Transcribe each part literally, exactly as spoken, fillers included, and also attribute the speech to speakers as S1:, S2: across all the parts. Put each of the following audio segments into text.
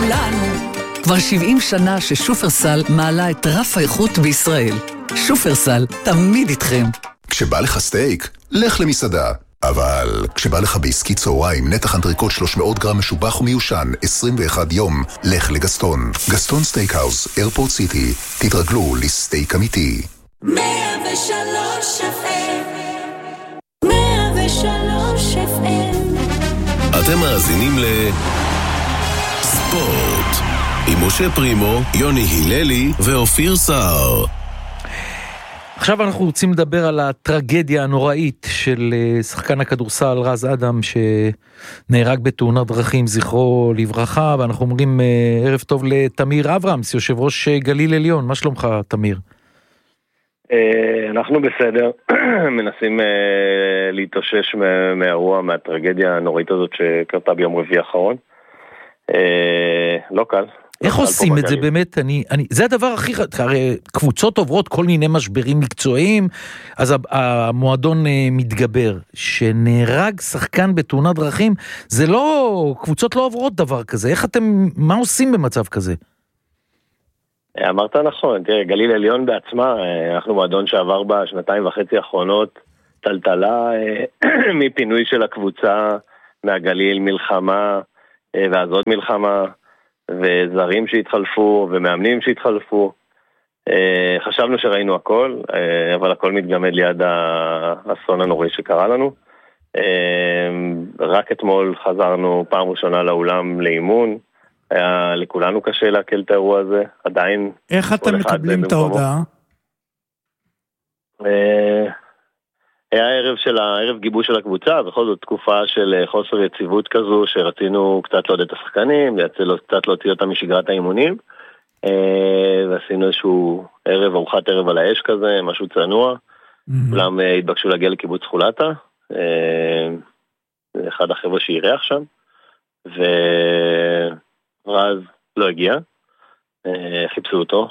S1: כולנו. כבר שבעים שנה ששופרסל מעלה את רף האיכות בישראל. שופרסל, תמיד איתכם.
S2: כשבא לך סטייק, לך למסעדה. אבל כשבא לך בעסקי צהריים, נתח אנטריקוט שלוש מאות גרם משובח ומיושן, עשרים ואחד יום, לך לגסטון. גסטון סטייקהאוס, איירפורט סיטי. תתרגלו לסטייק אמיתי.
S3: מאה ושלוש אף אם מאה ושלוש אף אם
S4: אתם מאזינים לספורט עם משה פרימו, יוני היללי ואופיר סער.
S5: עכשיו אנחנו רוצים לדבר על הטרגדיה הנוראית של שחקן הכדורסל רז אדם שנהרג בתאונת דרכים, זכרו לברכה, ואנחנו אומרים ערב טוב לתמיר אברהמס, יושב ראש גליל עליון. מה שלומך תמיר?
S6: אנחנו בסדר, מנסים להתאושש מהאירוע, מהטרגדיה הנוראית הזאת שקרתה ביום רביעי האחרון. לא קל.
S5: איך עושים את זה באמת? אני, אני, זה הדבר הכי, הרי קבוצות עוברות כל מיני משברים מקצועיים, אז המועדון מתגבר. שנהרג שחקן בתאונת דרכים, זה לא, קבוצות לא עוברות דבר כזה. איך אתם, מה עושים במצב כזה?
S6: אמרת נכון, תראה, גליל עליון בעצמה, אנחנו מועדון שעבר בשנתיים וחצי האחרונות, טלטלה מפינוי של הקבוצה מהגליל, מלחמה, ואז עוד מלחמה, וזרים שהתחלפו, ומאמנים שהתחלפו. חשבנו שראינו הכל, אבל הכל מתגמד ליד האסון הנוראי שקרה לנו. רק אתמול חזרנו פעם ראשונה לאולם לאימון, היה לכולנו קשה להקל את האירוע הזה, עדיין...
S7: איך אתם מקבלים את ההודעה?
S6: היה ערב של הערב גיבוש של הקבוצה, בכל זאת תקופה של חוסר יציבות כזו, שרצינו קצת לעודד את השחקנים, קצת להוציא אותם משגרת האימונים, ועשינו איזשהו ערב, ארוחת ערב על האש כזה, משהו צנוע, כולם התבקשו להגיע לקיבוץ חולתה, אחד החבר'ה שירח שם, ו... רז לא הגיע, חיפשו אותו,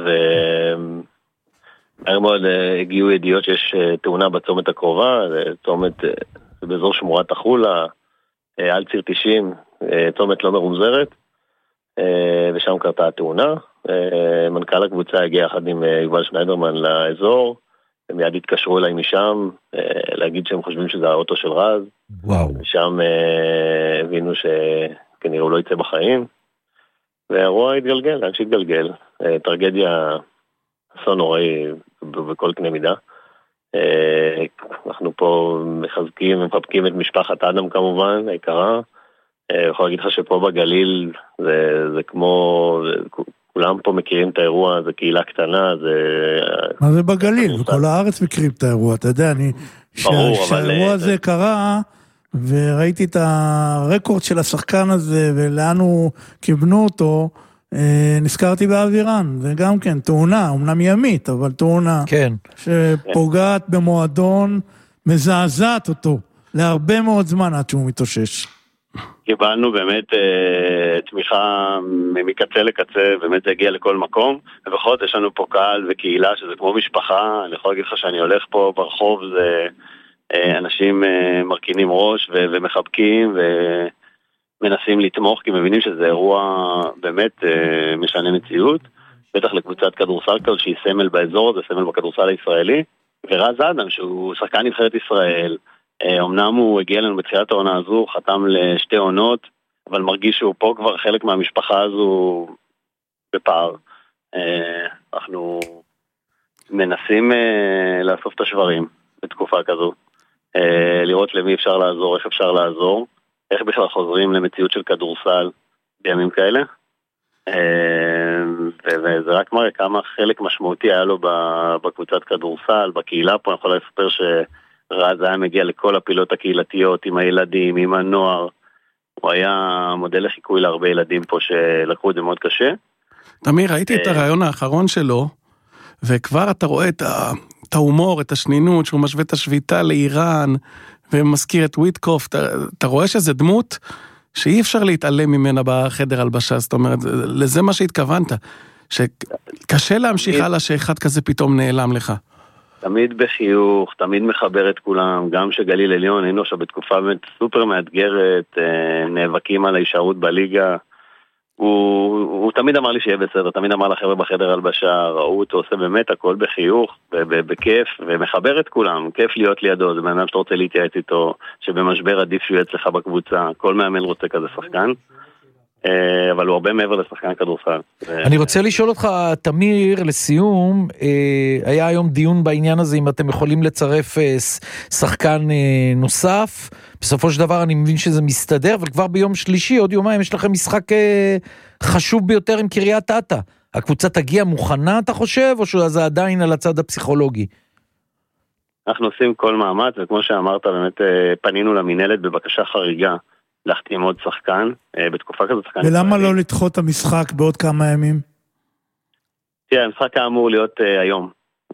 S6: ומהר מאוד הגיעו ידיעות שיש תאונה בצומת הקרובה, צומת באזור שמורת החולה, על ציר תשעים, צומת לא מרומזרת, ושם קרתה התאונה. מנכ"ל הקבוצה הגיע יחד עם יובל שניידרמן לאזור, הם מיד התקשרו אליי משם, להגיד שהם חושבים שזה האוטו של רז,
S5: וואו.
S6: ושם הבינו שכנראה הוא לא יצא בחיים, והאירוע התגלגל, לאן שהתגלגל, טרגדיה, אסון נוראי בכל קנה מידה. אנחנו פה מחזקים ומחבקים את משפחת אדם כמובן, היקרה. יכול להגיד לך שפה בגליל זה, זה כמו, זה, כולם פה מכירים את האירוע, זה קהילה קטנה, זה...
S7: מה זה בגליל? וכל הארץ מכירים את האירוע, אתה יודע, אני...
S6: ברור, אבל...
S7: שהאירוע הזה קרה... וראיתי את הרקורד של השחקן הזה, ולאן הוא כיוונו אותו, נזכרתי באווירן, וגם כן, תאונה, אמנם ימית, אבל תאונה,
S5: כן.
S7: שפוגעת במועדון, מזעזעת אותו, להרבה מאוד זמן עד שהוא מתאושש.
S6: קיבלנו באמת תמיכה מקצה לקצה, באמת זה הגיע לכל מקום, ובכל זאת יש לנו פה קהל וקהילה, שזה כמו משפחה, אני יכול להגיד לך שאני הולך פה ברחוב, זה... אנשים מרכינים ראש ו- ומחבקים ומנסים לתמוך, כי מבינים שזה אירוע באמת משנה מציאות, בטח לקבוצת כדורסל כזו שהיא סמל באזור, זה סמל בכדורסל הישראלי, ורז אדם שהוא שחקן נבחרת ישראל, אמנם הוא הגיע לנו בתחילת העונה הזו, חתם לשתי עונות, אבל מרגיש שהוא פה כבר חלק מהמשפחה הזו בפער. אנחנו מנסים לאסוף את השברים בתקופה כזו, לראות למי אפשר לעזור, איך אפשר לעזור, איך בכלל חוזרים למציאות של כדורסל בימים כאלה, וזה רק מראה כמה חלק משמעותי היה לו בקבוצת כדורסל, בקהילה פה. אני יכול לספר שרז היה מגיע לכל הפעילות הקהילתיות, עם הילדים, עם הנוער, הוא היה מודל לחיקוי להרבה ילדים פה שלקחו את זה מאוד קשה.
S8: תמיר, ראיתי את הרעיון האחרון שלו, וכבר אתה רואה את ה... את ההומור, את השנינות, שהוא משווה את השביתה לאיראן, ומזכיר את וויטקוף, אתה, אתה רואה שזה דמות שאי אפשר להתעלם ממנה בחדר הלבשה, זאת אומרת, לזה מה שהתכוונת, שקשה להמשיך הלאה שאחד כזה פתאום נעלם לך.
S6: תמיד בחיוך, תמיד מחבר את כולם, גם שגליל עליון, היינו עכשיו בתקופה סופר מאתגרת, נאבקים על ההישארות בליגה, הוא, הוא תמיד אמר לי שיהיה בסדר, תמיד אמר לחבר'ה בחדר הלבשה, ראו אותו עושה באמת הכל בחיוך, בכיף, ומחבר את כולם, כיף להיות לידו, זה בן אדם שאתה רוצה להתייעץ איתו, שבמשבר עדיף שהוא יהיה אצלך בקבוצה, כל מאמן רוצה כזה שחקן, אבל הוא הרבה מעבר לשחקן כדורסל.
S5: אני רוצה לשאול אותך, תמיר, לסיום, היה היום דיון בעניין הזה, אם אתם יכולים לצרף שחקן נוסף, בסופו של דבר אני מבין שזה מסתדר, וכבר ביום שלישי, עוד יומיים, יש לכם משחק חשוב ביותר עם קריית אתא. הקבוצה תגיע מוכנה, אתה חושב, או שזה עדיין על הצד הפסיכולוגי?
S6: אנחנו עושים כל מאמץ, וכמו שאמרת, באמת פנינו למנהלת בבקשה חריגה, להחתים עוד שחקן, בתקופה כזאת שחקן...
S7: ולמה לא לדחות את המשחק בעוד כמה ימים?
S6: תראה, המשחק היה אמור להיות היום.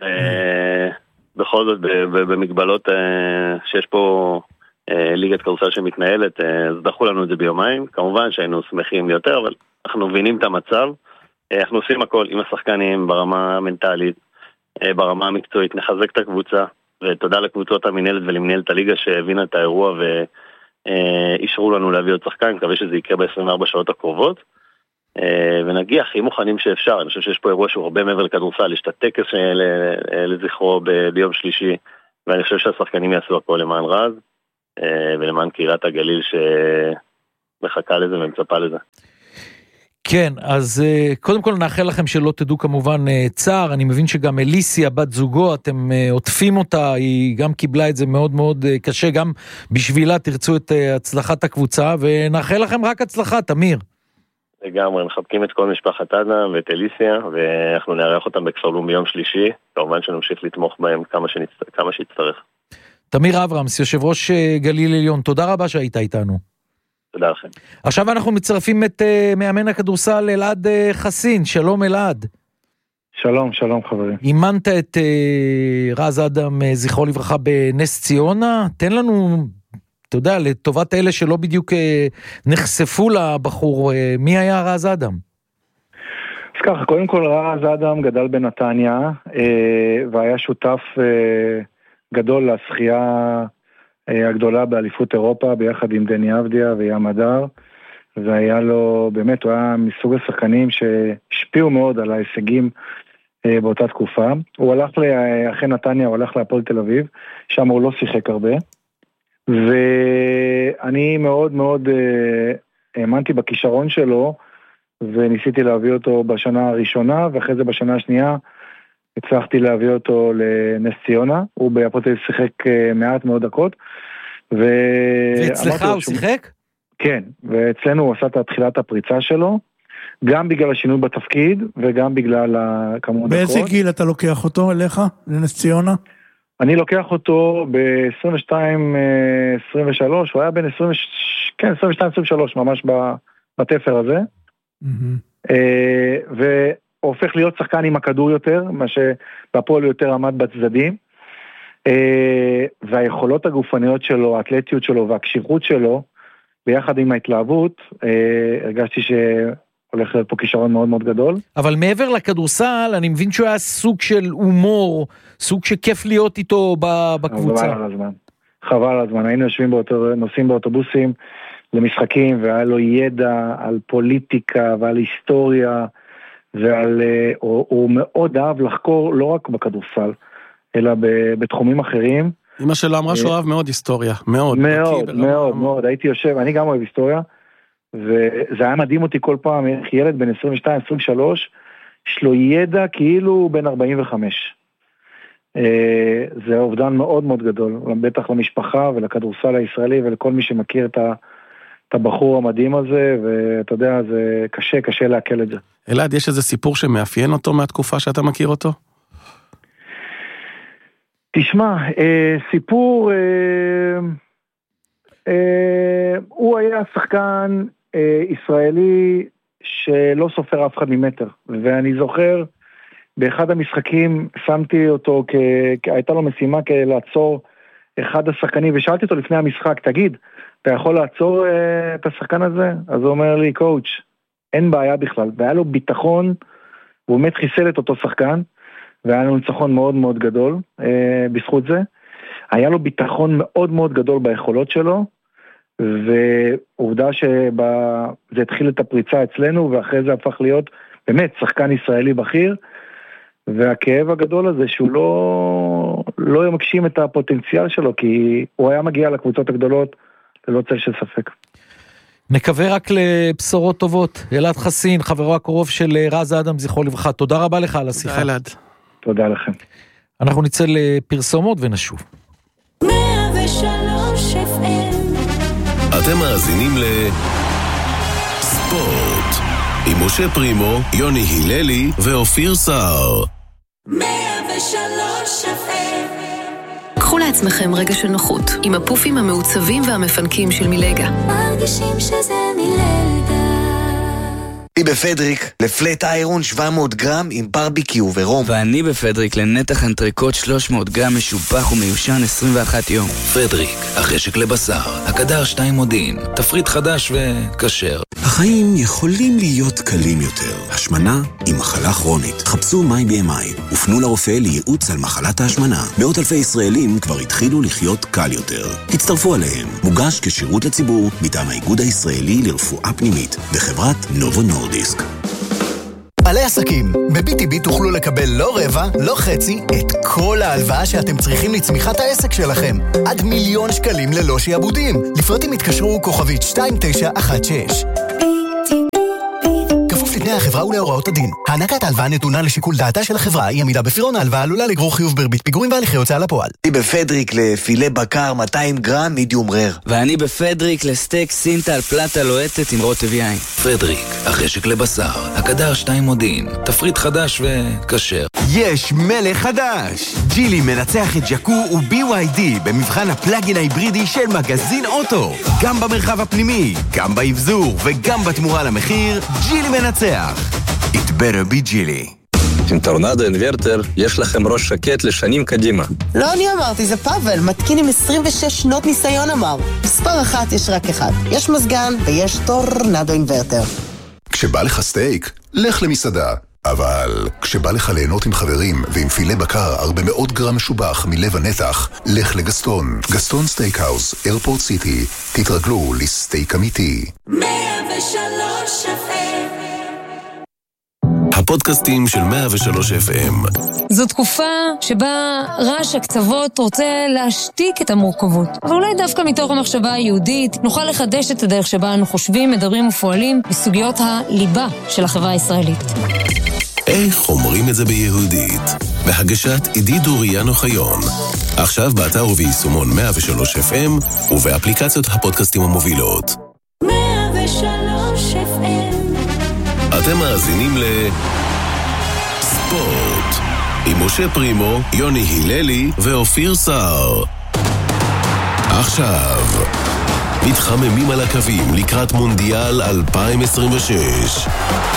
S6: בכל זאת, במגבלות שיש פה ליגת כדורסל שמתנהלת, אז דחו לנו את זה ביומיים. כמובן שהיינו שמחים יותר, אבל אנחנו מבינים את המצב. אנחנו עושים הכל עם השחקנים ברמה המנטלית, ברמה המקצועית, נחזק את הקבוצה, ותודה לקבוצות המנהלת ולמנהלת הליגה שהבינה את האירוע ו... אישרו לנו להביא עוד שחקן, אני מקווה שזה יקרה ב-עשרים וארבע שעות הקרובות, ונגיע הכי מוכנים שאפשר. אני חושב שיש פה אירוע שהוא הרבה מעבר לכדורסל, יש את הטקס לזכרו ביום שלישי, ואני חושב שהשחקנים יעשו הכל למען רז, ולמען קריית הגליל שמחכה לזה ומצפה לזה.
S5: כן, אז קודם כל נאחל לכם שלא תדעו כמובן צער, אני מבין שגם אליסיה, בת זוגו, אתם עוטפים אותה, היא גם קיבלה את זה מאוד מאוד קשה, גם בשבילה תרצו את הצלחת הקבוצה, ונאחל לכם רק הצלחה, תמיר.
S6: לגמרי, מחבקים את כל משפחת אדם ואת אליסיה, ואנחנו נערך אותם בכפרלום ביום שלישי, כמובן שנמשיך לתמוך בהם כמה, שנצ... כמה שיצטרך.
S5: תמיר אברהמס, יושב ראש גליל עליון, תודה רבה שהיית איתנו.
S6: תודה לכם.
S5: עכשיו אנחנו מצרפים את uh, מאמן הכדורסל אלעד uh, חסין, שלום אלעד.
S9: שלום, שלום חברים.
S5: אימנת את uh, רז אדם, uh, זכרו לברכה, בנס ציונה, תן לנו, אתה יודע, לטובת אלה שלא בדיוק uh, נחשפו לבחור, uh, מי היה רז אדם?
S9: אז ככה, קודם כל רז אדם גדל בנתניה, uh, והיה שותף uh, גדול לשחייה, הגדולה באליפות אירופה ביחד עם דני אבדיה וים הדר, והיה לו, באמת הוא היה מסוג השחקנים שהשפיעו מאוד על ההישגים באותה תקופה. הוא הלך לאחרי נתניה, הוא הלך להפועל תל אביב, שם הוא לא שיחק הרבה, ואני מאוד מאוד האמנתי בכישרון שלו, וניסיתי להביא אותו בשנה הראשונה, ואחרי זה בשנה השנייה הצלחתי להביא אותו לנס ציונה, הוא בהפועל תל אביב שיחק מעט מאוד דקות.
S5: ואצלך הוא שיחק?
S9: כן, ואצלנו הוא עשה את תחילת הפריצה שלו, גם בגלל השינוי בתפקיד, וגם בגלל כמות דקות.
S7: באיזה גיל אתה לוקח אותו אליך, לנס ציונה?
S9: אני לוקח אותו ב-עשרים ושתיים עשרים ושלוש, הוא היה בין עשרים ושתיים עשרים ושלוש, ממש בתפר הזה. ו... הוא הופך להיות שחקן עם הכדור יותר, מה שבפועל יותר עמד בצדדים, והיכולות הגופניות שלו, האתלטיות שלו והקשיחות שלו, ביחד עם ההתלהבות, הרגשתי שהולך להיות פה כישרון מאוד מאוד גדול.
S5: אבל מעבר לכדורסל, אני מבין שהוא היה סוג של הומור, סוג שכיף להיות איתו בקבוצה.
S9: חבל על הזמן. חבל על הזמן. היינו יושבים באותו, נוסעים באוטובוסים למשחקים, והיה לו ידע על פוליטיקה ועל היסטוריה, ועל, הוא, הוא מאוד אהב לחקור לא רק בכדורסל, אלא בתחומים אחרים.
S8: אמא שלו אמרה שהוא אוהב מאוד היסטוריה, מאוד.
S9: מאוד, מאוד, מאוד. הייתי יושב, אני גם אוהב היסטוריה, וזה היה מדהים אותי כל פעם, איך ילד בן עשרים ושתיים עשרים ושלוש, יש לו ידע כאילו בן ארבעים וחמש. זה אובדן מאוד מאוד גדול, בטח למשפחה ולכדורסל הישראלי, ולכל מי שמכיר את ה... את הבחור המדהים הזה, ואתה יודע, זה קשה, קשה להקל את זה.
S8: אלעד, יש איזה סיפור שמאפיין אותו מהתקופה שאתה מכיר אותו?
S9: תשמע, אה, סיפור, אה, אה, הוא היה שחקן אה, ישראלי שלא סופר אף אחד ממטר, ואני זוכר, באחד המשחקים שמתי אותו, כ... הייתה לו משימה כלעצור אחד השחקנים, ושאלתי אותו לפני המשחק, תגיד, אתה יכול לעצור uh, את השחקן הזה? אז הוא אומר לי, קואוץ', אין בעיה בכלל. והיה לו ביטחון, הוא באמת חיסל את אותו שחקן, והיה לו ניצחון מאוד מאוד גדול uh, בזכות זה. היה לו ביטחון מאוד מאוד גדול ביכולות שלו, ועובדה שזה התחיל את הפריצה אצלנו, ואחרי זה הפך להיות באמת שחקן ישראלי בכיר, והכאב הגדול הזה שהוא לא, לא מגשים את הפוטנציאל שלו, כי הוא היה מגיע לקבוצות הגדולות ללא צל של ספק.
S5: נקווה רק לבשורות טובות. אלעד חסין, חברו הקרוב של רז אדם, זכרו לברכה. תודה רבה לך על השיחה.
S8: תודה אלעד.
S9: תודה לכם. אנחנו
S5: נצא לפרסומות ונשוב.
S3: מאה ושלוש אף אם.
S4: אתם מאזינים לספורט עם משה פרימו, יוני היללי ואופיר סער.
S3: מאה ושלוש אף אם.
S1: קחו לעצמכם רגע של נוחות עם הפופים המעוצבים והמפנקים של מילגה.
S3: מרגישים שזה מילגה.
S10: אני בפדריק לפלט איירון שבע מאות גרם עם ברביקיו ורום.
S11: ואני בפדריק לנתח אנטריקוט שלוש מאות גרם משופח ומיושן עשרים ואחת יום.
S12: פדריק, החשק לבשר, הקדר שתיים מודין, תפריט חדש וקשר.
S13: החיים יכולים להיות קלים יותר. השמנה היא מחלה כרונית. חפשו מיי בי אם איי ופנו לרופא לייעוץ על מחלת ההשמנה. מאות אלפי ישראלים כבר התחילו לחיות קל יותר. הצטרפו עליהם. מוגש כשירות לציבור מטעם האיגוד הישראלי לרפואה פנימית בחברת נובו נורדיסק.
S14: בעלי עסקים, ב-בי טי בי תוכלו לקבל לא רבע, לא חצי, את כל ההלוואה שאתם צריכים לצמיחת העסק שלכם. עד מיליון שקלים ללא שיעבודים. לפרטים התקשרו כוכבית שתיים תשע אחת שש. כפוף לתנאי החברה ולהוראות הדין. הענקת ההלוואה נתונה לשיקול דעתה של החברה, היא עמידה בפירעון ההלוואה עלולה לגרור חיוב בריבית פיגורים והליכי הוצאה לפועל.
S10: אני בפדריק לפילה בקר מאתיים גרם מידיום רר.
S11: ואני בפדריק לסטייק סינטל פלטה לוהטת עם רוטב יין.
S12: פדריק, החשק לבשר, הקדר שתיים מודין, תפריט חדש וקשר.
S15: יש מלך חדש! ג'ילי מנצח את ג'קו ו-בי וואי די במבחן הפלאגין ההיברידי של מגזין אוטו. גם במרחב הפנימי, גם באבזור וגם בתמורה למחיר, ג'ילי מנצח. It better be ג'ילי.
S16: עם טורנדו אינברטר יש לכם ראש שקט לשנים קדימה.
S17: לא אני אמרתי, זה פאבל, מתקין עם עשרים ושש שנות ניסיון אמר. מספר אחת יש רק אחד. יש מזגן ויש טורנדו אינברטר.
S2: כשבא לך סטייק, לך למסעדה. אבל כשבא לך ליהנות עם חברים ועם פילה בקר ארבע מאות גרם משובח מלב הנתח, לך לגסטון. גסטון סטייקהאוס, איירפורט סיטי. תתרגלו לסטייק אמיתי.
S3: מאה ושלוש אף אם.
S4: הפודקאסטים של מאה ושלוש אף אם.
S18: זו תקופה שבה רעש הקצוות רוצה להשתיק את המורכבות. אבל אולי דווקא מתוך המחשבה היהודית נוכל לחדש את הדרך שבה אנו חושבים, מדברים ופועלים בסוגיות הליבה של החברה הישראלית.
S4: איך אומרים את זה ביהודית? בהגשת עידית אוריאן אוחיון. עכשיו באתר וביישומון מאה ושלוש אף אם ובאפליקציות הפודקאסטים המובילות.
S3: מאה ושלוש אף אם.
S4: אתם מאזינים לספורט עם משה פרימו, יוני היללי ואופיר סער. עכשיו מתחממים על הקווים לקראת מונדיאל אלפיים עשרים ושש.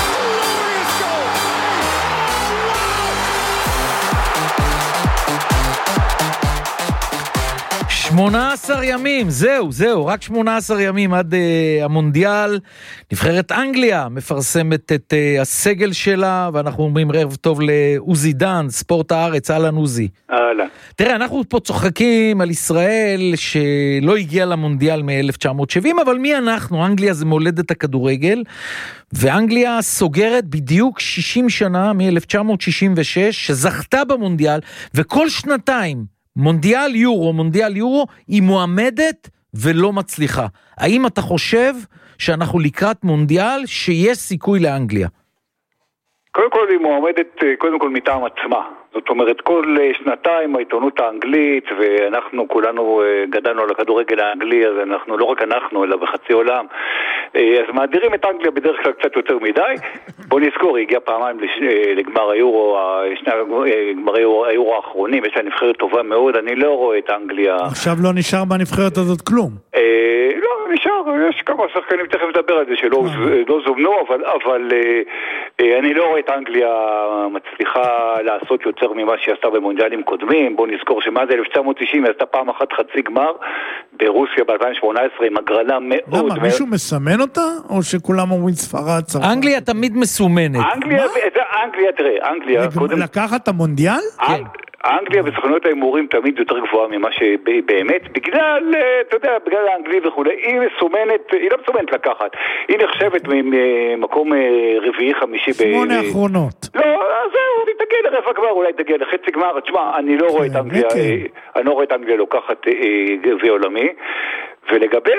S5: שמונה עשר ימים, זהו, זהו, רק שמונה עשר ימים עד uh, המונדיאל. נבחרת אנגליה מפרסמת את uh, הסגל שלה, ואנחנו אומרים ערב טוב לעוזי דן, ספורט הארץ, אהלן עוזי.
S19: אהלן.
S5: תראה, אנחנו פה צוחקים על ישראל שלא הגיע למונדיאל מ-אלף תשע מאות שבעים, אבל מי אנחנו? אנגליה זה מולדת הכדורגל, ואנגליה סוגרת בדיוק שישים שנה מ-אלף תשע מאות שישים ושש, שזכתה במונדיאל, וכל שנתיים, מונדיאל יורו, מונדיאל יורו, היא מועמדת ולא מצליחה. האם אתה חושב שאנחנו לקראת מונדיאל שיש סיכוי לאנגליה?
S19: קודם כל היא מועמדת קודם כל מטעם עצמה. זאת אומרת, כל שנתיים העיתונות האנגלית, ואנחנו כולנו גדלנו על הכדורגל האנגלי, אז אנחנו, לא רק אנחנו, אלא בחצי עולם, אז מאדירים את אנגליה בדרך כלל קצת יותר מדי. בוא נזכור, היא הגיעה פעמיים לגמר היורו, שני גמרי היורו האחרונים, יש לה נבחרת טובה מאוד, אני לא רואה את אנגליה.
S7: עכשיו לא נשאר בנבחרת הזאת כלום.
S19: לא, נשאר, יש כמה שחקנים, תכף נדבר על זה, שלא זומנו, אבל אני לא רואה את אנגליה מצליחה לעשות יותר ממה שהיא עשתה במונדיאלים קודמים. בואו נזכור שמאז אלף תשע מאות תשעים היא עשתה פעם אחת חצי גמר ברוסיה ב-אלפיים שמונה עשרה עם הגרלה מאוד...
S7: למה, מישהו מסמן אותה? או שכולם אומרים ספרד, צרפת?
S5: אנגליה תמיד מסומנת.
S19: אנגליה, אנגליה, תראה, אנגליה...
S7: לקחת את המונדיאל?
S19: האנגליה וסוכנויות ההימורים תמיד יותר גבוהה ממה שבאמת, בגלל, אתה יודע, בגלל האנגלי וכו', היא מסומנת, היא לא מסומנת לקחת, היא נחשבת ממקום רביעי חמישי.
S7: שמונה אחרונות.
S19: לא, זהו, היא תגיע לרבע גמר, אולי תגיע לחצי גמר, תשמע, אני לא רואה את אנגליה, אני לא רואה את אנגליה לוקחת גביע עולמי, ולגבי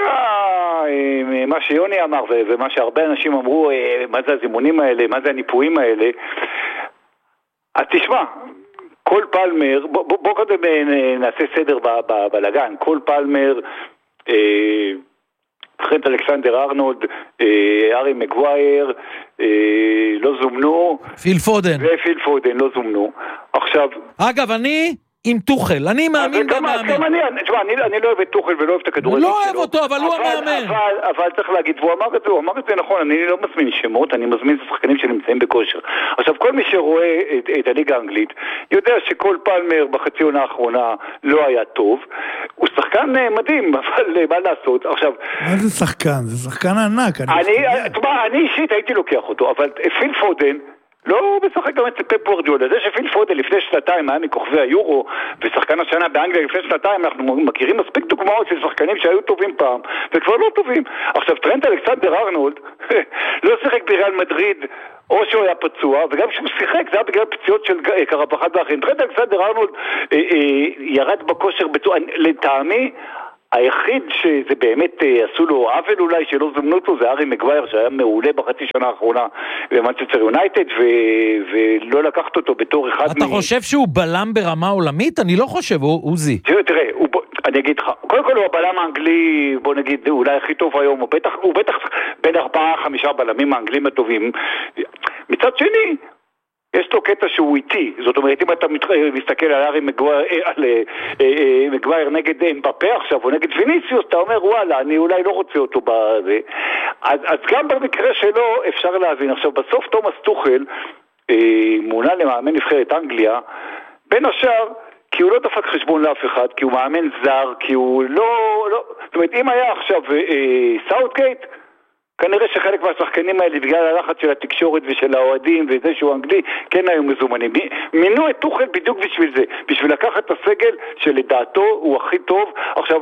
S19: מה שיוני אמר ומה שהרבה אנשים אמרו, מה זה הזימונים האלה, מה זה הניפויים האלה, אז תשמע, כל פלמר, בוא, בוא, בוא קודם נעשה סדר בבלגן, כל פלמר, אה, טרנט אלכסנדר ארנולד, אה, ארי מגווייר, אה, לא זומנו.
S5: פיל פודן.
S19: ופיל פודן לא זומנו. עכשיו...
S5: אגב, אני... עם תוחל, אני מאמין במאמן.
S19: גם אני, תשמע, אני, אני לא אוהב את תוחל ולא אוהב את הכדורגל שלו.
S5: לא אוהב אותו, אבל הוא המאמן.
S19: אבל, אבל צריך להגיד, והוא אמר את זה, הוא אמר את זה נכון, אני לא מזמין שמות, אני מזמין את השחקנים שנמצאים בכושר. עכשיו, כל מי שרואה את, את הליגה האנגלית, יודע שכל פלמר בחצי עונה האחרונה לא היה טוב. הוא שחקן מדהים, אבל מה לעשות? עכשיו...
S7: מה זה שחקן? זה שחקן ענק.
S19: אני, תשמע, אני אישית הייתי לוקח אותו, אבל פיל פודן, לא משחק גם את פפ גוארדיולה, זה שפיל פודן לפני שנתיים היה מכוכבי היורו ושחקן השנה באנגליה לפני שנתיים, אנחנו מכירים מספיק דוגמאות של שחקנים שהיו טובים פעם וכבר לא טובים. עכשיו טרנט אלכסנדר ארנולד לא שיחק בריאל מדריד או שהוא היה פצוע, וגם כשהוא שיחק זה היה בגלל פציעות של קרבחת ואחרים. טרנט אלכסנדר ארנולד אה, אה, ירד בכושר בצורה, לטעמי היחיד שזה באמת עשו לו עוול אולי שלא זומנו אותו זה ארי מגווייר שהיה מעולה בחצי שנה האחרונה במנצ'סטר יונייטד ו- ולא לקחת אותו בתור אחד.
S5: אתה מ... חושב שהוא בלם ברמה עולמית? אני לא חושב, הוא עוזי.
S19: תראה, תראה הוא, אני אגיד לך, קודם כל הוא הבלם האנגלי, בוא נגיד אולי הכי טוב היום, הוא בטח, הוא בטח בין ארבעה חמישה בלמים האנגלים הטובים. מצד שני יש לו קטע שהוא איטי, זאת אומרת אם אתה מסתכל על ארי מגווייר נגד אמבפה עכשיו או נגד ויניסיוס, אתה אומר וואלה אני אולי לא רוצה אותו בזה, אז, אז גם במקרה שלו אפשר להבין. עכשיו בסוף תומאס טוחל אה, מונה למאמן נבחרת אנגליה בין השאר כי הוא לא דפק חשבון לאף אחד, כי הוא מאמן זר, כי הוא לא, לא זאת אומרת אם היה עכשיו אה, סאוטגייט כנראה שחלק מהשחקנים האלה בגלל הלחץ של התקשורת ושל האוהדים וזה שהוא אנגלי כן היו מזומנים. מינו את טוחל בדיוק בשביל זה, בשביל לקחת את הסגל שלדעתו הוא הכי טוב. עכשיו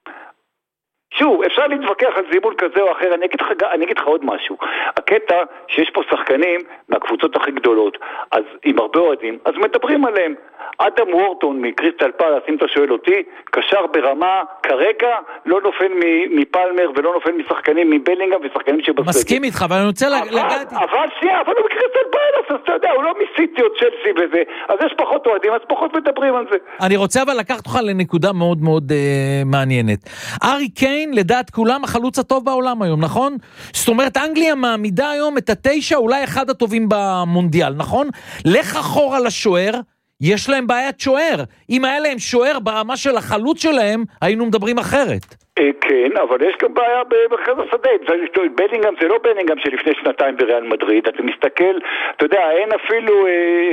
S19: שוב, אפשר להתווכח על זימון כזה או אחר, אני אגיד לך, אני אגיד לך עוד משהו. הקטע שיש פה שחקנים מהקבוצות הכי גדולות, אז עם הרבה אוהדים, אז מדברים עליהם. אדם וורטון מקריסטל פאלאס, אם אתה שואל אותי, קשר ברמה, כרגע לא נופל מפלמר ולא נופל משחקנים מבלינגהם ושחקנים שבסגל.
S5: מסכים איתך, אבל אני רוצה לגעת...
S19: אבל שנייה, אבל הוא מקריסטל פאלאס, אז אתה יודע, הוא לא מסיטי או צ'לסי וזה, אז יש פחות אוהדים, אז פחות מדברים על זה.
S5: אני רוצה אבל לקחת אותך לנקודה מאוד מאוד מעניינת. ארי קיין, לדעת כולם, החלוץ הטוב בעולם היום, נכון? זאת אומרת, אנגליה מעמידה היום את התשע, אולי אחד הטובים במונדיאל, נכון? לך אחורה לשוער, יש להם בעיית שוער. אם היה להם שוער ברמה של החלוץ שלהם, היינו מדברים אחרת.
S19: כן, אבל יש גם בעיה במרכז השדה. בלינגהם זה לא בלינגהם שלפני שנתיים בריאל מדריד. אתה מסתכל, אתה יודע, אין אפילו אה,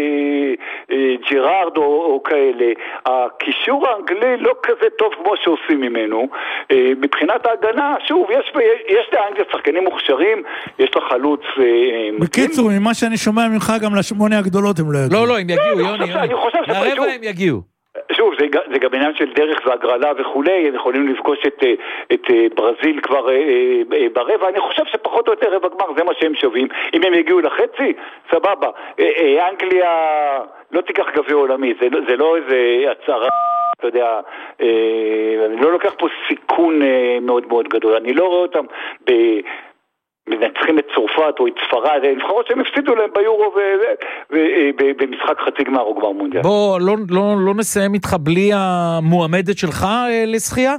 S19: אה, ג'רארד או, או כאלה. הקישור האנגלי לא כזה טוב כמו שעושים ממנו. אה, מבחינת ההגנה, שוב, יש, יש לאנגליה שחקנים מוכשרים, יש לה חלוץ... אה,
S7: בקיצור, ממה שאני שומע ממך, גם לשמונה הגדולות הם לא יגיעו.
S5: לא, לא, הם יגיעו, יוני, יוני. לרבע הם יגיעו.
S19: שוב, זה, זה גם עניין של דרך והגרלה וכולי, הם יכולים לפגוש את, את ברזיל כבר ברבע, אני חושב שפחות או יותר רבע גמר, זה מה שהם שווים. אם הם יגיעו לחצי, סבבה. אנגליה לא תיקח גביע עולמי, זה, זה לא איזה הצהרה, אתה יודע, אני לא לוקח פה סיכון מאוד מאוד גדול, אני לא רואה אותם ב... מנצחים את צרפת או את ספרד, לפחות שהם הפסידו להם ביורו ובמשחק חצי גמר או גמר מונדיאל.
S5: בוא, לא, לא, לא נסיים איתך בלי המועמדת שלך לשחייה?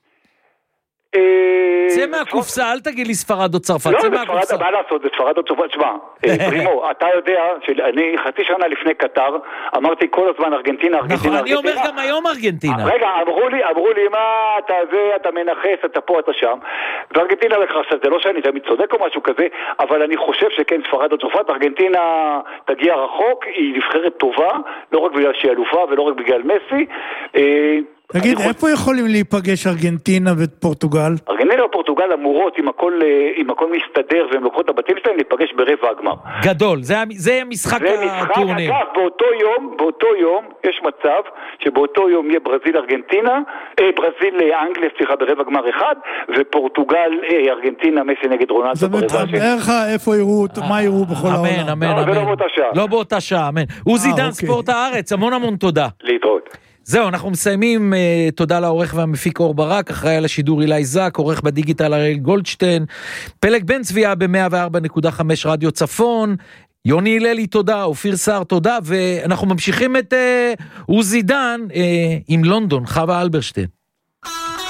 S5: צא מהקופסה, אל תגיד לי ספרד או צרפת.
S19: לא, זה ספרד, מה לעשות, זה ספרד או צרפת. שמע, פרימו, אתה יודע שאני חצי שנה לפני קטר, אמרתי כל הזמן ארגנטינה, ארגנטינה,
S5: נכון, אני אומר גם היום ארגנטינה.
S19: רגע, אמרו לי, אמרו לי, מה אתה זה, אתה מנחס, אתה פה, אתה שם, וארגנטינה לקחה, זה לא שאני תמיד צודק או משהו כזה, אבל אני חושב שכן, ספרד או צרפת, ארגנטינה תגיע רחוק, היא נבחרת טובה, לא רק בגלל שהיא אלופה ולא רק בגלל מסי,
S7: תגיד, איפה יכולים להיפגש ארגנטינה ופורטוגל?
S19: ארגנטינה ופורטוגל אמורות, אם הכל, אם הכל מסתדר והם לוקחות את הבתים שלהם, להיפגש ברבע הגמר.
S5: גדול, זה, זה משחק הטורניר.
S19: אגב, באותו יום, באותו יום, יש מצב שבאותו יום יהיה ברזיל ארגנטינה, אה, ברזיל אנגליה, סליחה, ברבע גמר אחד, ופורטוגל, אה, ארגנטינה, מסי נגד רונלדו ברבע השני.
S7: זאת אומרת, איפה יראו, מה יראו בכל העולם?
S5: אמן, אמן, אמן.
S19: זה לא באותה שעה.
S5: לא באותה שעה, אמן. עוזי דן, ספורט הארץ, המון המון תודה.
S19: להתראות.
S5: זהו, אנחנו מסיימים, תודה לעורך והמפיק אור ברק, אחראי על השידור אילי זק, עורך בדיגיטל הראל גולדשטיין, פלג בן צביה ב-מאה וארבע נקודה חמש רדיו צפון, יוני הללי תודה, אופיר סער תודה, ואנחנו ממשיכים את עוזי דן עם לונדון, חווה אלברשטיין.